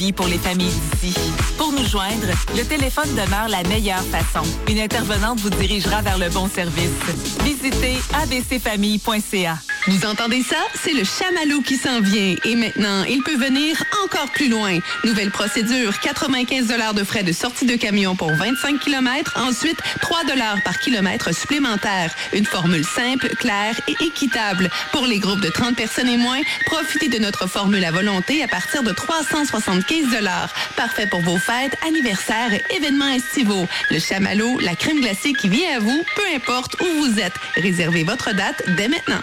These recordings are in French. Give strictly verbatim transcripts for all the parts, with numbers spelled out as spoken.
immobilier pour les familles d'ici. Pour nous joindre, le téléphone demeure la meilleure façon. Une intervenante vous dirigera vers le bon service. Visitez a b c famille point c a. Vous entendez ça? C'est le chamallow qui s'en vient. Et maintenant, il peut venir encore plus loin. Nouvelle procédure, quatre-vingt-quinze dollars de frais de sortie de camion pour vingt-cinq kilomètres. Ensuite, trois dollars par kilomètre supplémentaire. Une formule simple, claire et équitable. Pour les groupes de trente personnes et moins, profitez de notre formule à volonté à partir de trois cent soixante-quinze dollars. Parfait pour vos fêtes, anniversaires et événements estivaux. Le chamallow, la crème glacée qui vient à vous, peu importe où vous êtes. Réservez votre date dès maintenant.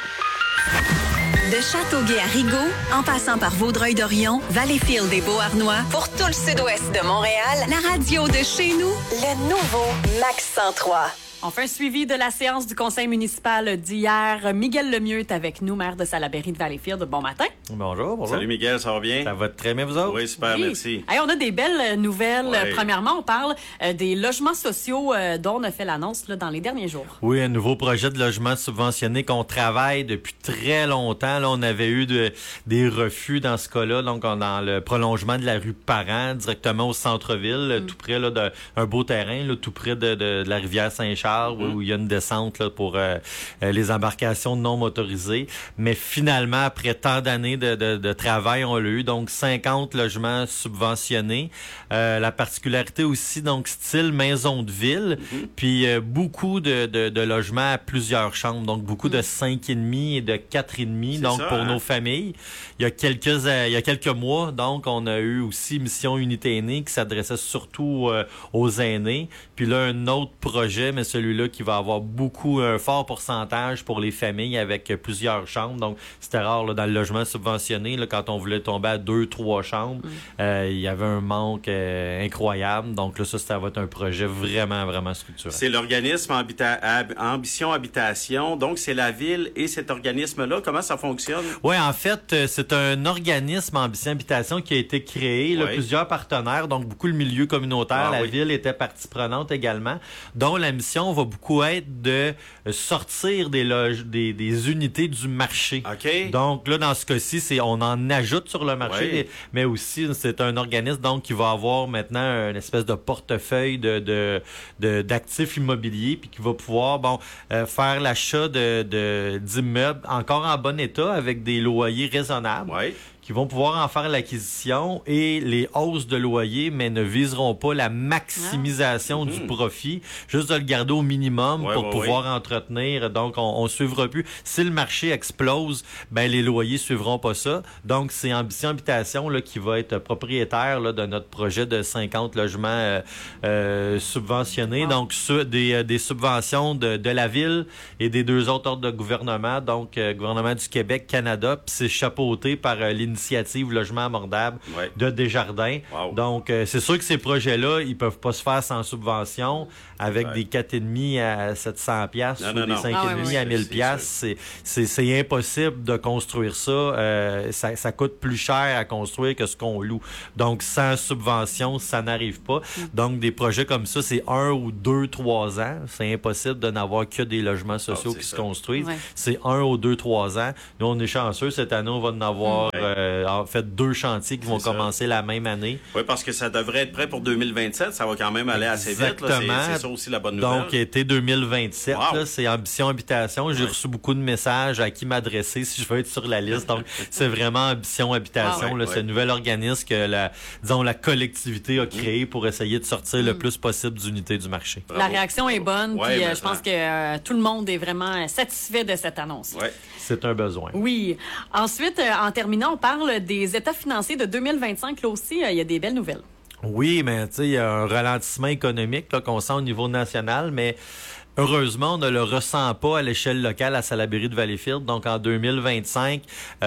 De Châteauguay à Rigaud, en passant par Vaudreuil-Dorion, Valleyfield et Beauharnois, pour tout le sud-ouest de Montréal, la radio de chez nous, le nouveau Max cent trois. On fait un suivi de la séance du conseil municipal d'hier. Miguel Lemieux est avec nous, maire de Salaberry de Valleyfield. Bon matin. Bonjour, bonjour. Salut Miguel, ça va bien? Ça va très bien, vous autres? Oui, super, oui. merci. Hey, on a des belles nouvelles. Ouais. Premièrement, on parle euh, des logements sociaux euh, dont on a fait l'annonce là, dans les derniers jours. Oui, un nouveau projet de logement subventionné qu'on travaille depuis très longtemps. Là, on avait eu de, des refus dans ce cas-là, donc on, dans le prolongement de la rue Parent, directement au centre-ville, mm. tout près là, d'un beau terrain, là, tout près de, de, de la rivière Saint-Charles, mm. où il y a une descente là, pour euh, les embarcations non motorisées. Mais finalement, après tant d'années de, de, de travail, on l'a eu, donc cinquante logements subventionnés. Euh, la particularité aussi, donc style maison de ville, mm-hmm. puis euh, beaucoup de, de, de logements à plusieurs chambres, donc beaucoup mm. de cinq et demi et de quatre et demi, donc ça, pour hein? nos familles. Il y a quelques euh, il y a quelques mois, donc on a eu aussi Mission Unité Aînée qui s'adressait surtout euh, aux aînés. Puis là, un autre projet, mais celui-là qui va avoir beaucoup, un fort pourcentage pour les familles avec plusieurs chambres. Donc, c'était rare là, dans le logement subventionné, là, quand on voulait tomber à deux, trois chambres, mm. euh, il y avait un manque euh, incroyable. Donc là, ça, ça va être un projet vraiment, vraiment structuré. C'est l'organisme Habita- Ab- Ambition Habitation. Donc, c'est la ville et cet organisme-là. Comment ça fonctionne? Oui, en fait, c'est un organisme Ambition Habitation qui a été créé, là, oui. plusieurs partenaires, donc beaucoup le milieu communautaire. Ah, la oui. ville était partie prenante également, dont la mission va beaucoup être de sortir des loges, des, des unités du marché. Okay. Donc là, dans ce cas-ci, c'est on en ajoute sur le marché, oui. mais aussi c'est un organisme donc qui va avoir maintenant une espèce de portefeuille de, de, de d'actifs immobiliers, puis qui va pouvoir bon euh, faire l'achat de, de d'immeubles encore en bon état avec des loyers raisonnables. Oui. Qui vont pouvoir en faire l'acquisition et les hausses de loyer, mais ne viseront pas la maximisation ah. du mmh. profit, juste de le garder au minimum ouais, pour ouais, pouvoir ouais. entretenir. Donc, on ne suivra plus. Si le marché explose, ben les loyers suivront pas ça. Donc, c'est Ambition Habitation là, qui va être propriétaire là, de notre projet de cinquante logements euh, euh, subventionnés. Ah. Donc, su- des, des subventions de, de la ville et des deux autres ordres de gouvernement, donc euh, gouvernement du Québec, Canada, puis c'est chapeauté par euh, l'initiative Initiative Logement abordable ouais. de Desjardins. Wow. Donc, euh, c'est sûr que ces projets-là, ils peuvent pas se faire sans subvention avec ouais. des quatre et demi à sept cents piastres ou non, des cinq et demi ah, ouais, à mille piastres. C'est, c'est, c'est impossible de construire ça. Euh, ça. Ça coûte plus cher à construire que ce qu'on loue. Donc, sans subvention, ça n'arrive pas. Mm. Donc, des projets comme ça, c'est un ou deux, trois ans. C'est impossible de n'avoir que des logements sociaux oh, qui ça. se construisent. Ouais. C'est un ou deux, trois ans. Nous, on est chanceux. Cette année, on va en avoir... Mm. Euh, en fait, deux chantiers qui c'est vont ça. commencer la même année. Oui, parce que ça devrait être prêt pour deux mille vingt-sept. Ça va quand même aller assez Exactement. vite. Là. C'est, c'est ça aussi la bonne nouvelle. Donc, été deux mille vingt-sept, wow. là, c'est Ambition Habitation. J'ai ouais. reçu beaucoup de messages à qui m'adresser si je veux être sur la liste. Donc, c'est vraiment Ambition Habitation. Ah, ouais, là, ouais. C'est un nouvel organisme que la, disons, la collectivité a créé mmh. pour essayer de sortir mmh. le plus possible d'unités du marché. Bravo. La réaction est bonne. Ouais, puis, euh, je pense que euh, tout le monde est vraiment satisfait de cette annonce. Ouais. C'est un besoin. Oui. Ensuite, euh, en terminant, on parle des états financiers de deux mille vingt-cinq. Là aussi, euh, il y a des belles nouvelles. Oui, mais tu sais, il y a un ralentissement économique là, qu'on sent au niveau national, mais heureusement, on ne le ressent pas à l'échelle locale à Salaberry de Valleyfield. Donc, en deux mille vingt-cinq,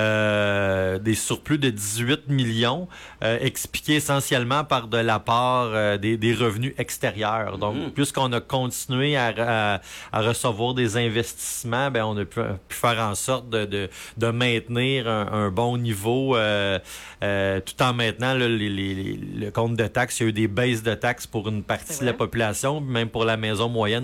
euh, des surplus de dix-huit millions, euh, expliqués essentiellement par de la part euh, des, des revenus extérieurs. Donc, mmh. puisqu'on a continué à, à, à recevoir des investissements, ben on a pu, pu faire en sorte de, de, de maintenir un, un bon niveau, euh, euh, tout en maintenant là, les, les, les, le compte de taxes. Il y a eu des baisses de taxes pour une partie de la population, même pour la maison moyenne, on couvrait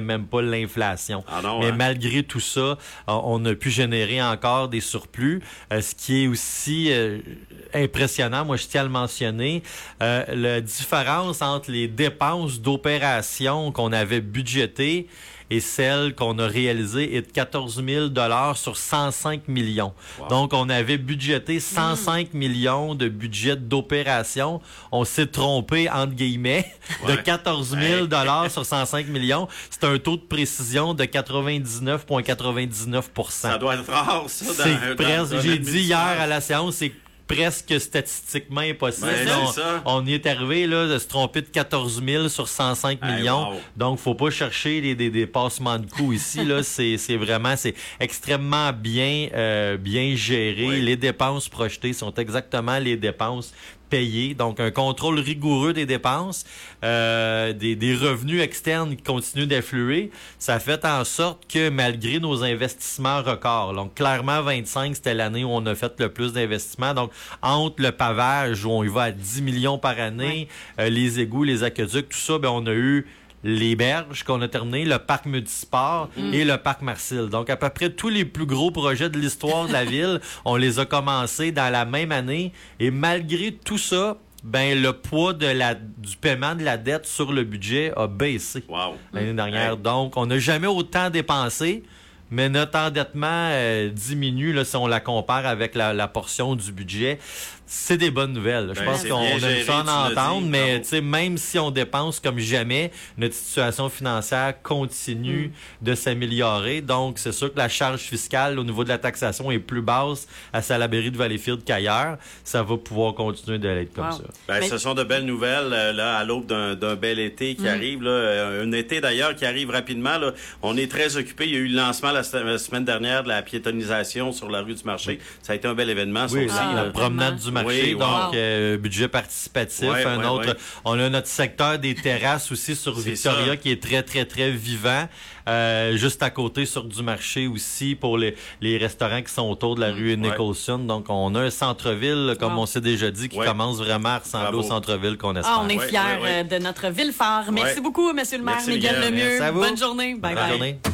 couvrait même pas l'inflation. Ah non, Mais hein? malgré tout ça, on a pu générer encore des surplus. Euh, ce qui est aussi euh, impressionnant, moi je tiens à le mentionner, euh, la différence entre les dépenses d'opération qu'on avait budgétées et celle qu'on a réalisée est de quatorze mille dollars sur cent cinq millions. Wow. Donc, on avait budgété cent cinq mmh. millions de budget d'opération. On s'est trompé, entre guillemets, ouais. de quatorze mille dollars sur cent cinq millions. C'est un taux de précision de quatre-vingt-dix-neuf virgule quatre-vingt-dix-neuf pour cent. Ça doit être rare, ça. Dans, c'est presque, dans j'ai dit hier à la séance, c'est presque statistiquement impossible. Ben, on, ça. on y est arrivé là, de se tromper de quatorze mille sur cent cinq millions. Hey, wow. Donc, faut pas chercher des, des, des passements de coups ici. Là, c'est, c'est vraiment, c'est extrêmement bien, euh, bien géré. Oui. Les dépenses projetées sont exactement les dépenses payés. Donc, un contrôle rigoureux des dépenses, euh, des, des revenus externes qui continuent d'affluer. Ça fait en sorte que malgré nos investissements records, donc clairement vingt-cinq, c'était l'année où on a fait le plus d'investissements. Donc, entre le pavage où on y va à dix millions par année, ouais. euh, les égouts, les aqueducs, tout ça, ben on a eu les berges qu'on a terminé, le parc multisport mm. et le parc Marcille. Donc, à peu près tous les plus gros projets de l'histoire de la ville, on les a commencés dans la même année. Et malgré tout ça, ben le poids de la du paiement de la dette sur le budget a baissé wow. l'année dernière. Hey. Donc, on n'a jamais autant dépensé, mais notre endettement euh, diminue là, si on la compare avec la, la portion du budget. C'est des bonnes nouvelles. Ben, je pense qu'on aime ça en entendre, mais même si on dépense comme jamais, notre situation financière continue mm. de s'améliorer. Donc, c'est sûr que la charge fiscale au niveau de la taxation est plus basse à Salaberry de Valleyfield qu'ailleurs. Ça va pouvoir continuer de l'être comme wow. ça. Ben, mais... Ce sont de belles nouvelles euh, là à l'aube d'un, d'un bel été qui mm. arrive. Là, un été d'ailleurs qui arrive rapidement. Là. On est très occupés. Il y a eu le lancement la, la semaine dernière de la piétonisation sur la rue du Marché. Oui. Ça a été un bel événement. Ça oui, aussi, ah, la promenade du Marché. Oui, donc, wow. euh, budget participatif. Ouais, un ouais, autre. Ouais. On a notre secteur des terrasses aussi sur C'est Victoria ça. qui est très, très, très vivant. Euh, juste à côté sur du marché aussi pour les, les restaurants qui sont autour de la rue Nicholson. Ouais. Donc, on a un centre-ville, comme wow. on s'est déjà dit, qui ouais. commence vraiment à ressembler Bravo. au centre-ville qu'on espère. Ah, on est fiers ouais, ouais, ouais. de notre ville phare. Merci ouais. beaucoup, Monsieur le maire, Merci Miguel Lemieux. Bonne journée. Bye Bonne bye. journée.